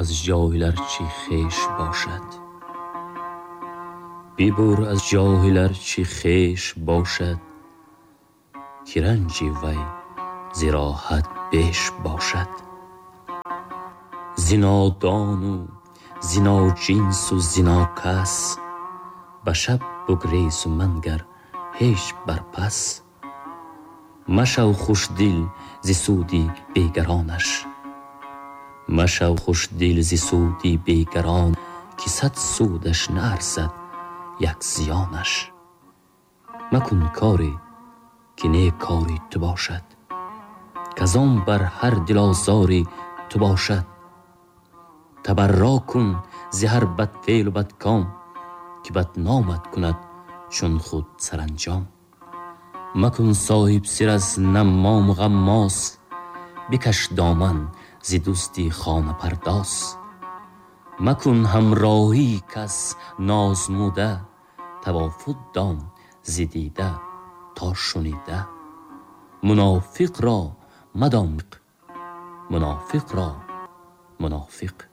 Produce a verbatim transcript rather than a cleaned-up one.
از جاهل ارچی خویش باشد. ببر از جاهل ارچی خویش باشد، که رنج وی ز راحت بیش باشد. ز نادان و ز ناجنس و ز ناکس، به شب بگریز و منگر هیچ بر پس. مشو خوش دل ز سودی بیگرانش، مشو خوش دل ز سودی بیگران، که صد سودش نرسد یک زیانش. مکن کاری که نه کاری تو باشد، کز آن بر هر دل آزاری تو باشد. تبرا کن ز هر بد فعل و بد کام، که بدنامت کند چون خود سرانجام. مکن صاحب سر از نمام و غماس، بکش دامن ز دزدی خانه پرداز. مکن همراهی کس نازموده، توافد دان ز دیده تا شنیده. منافق را مدان، منافق را منافق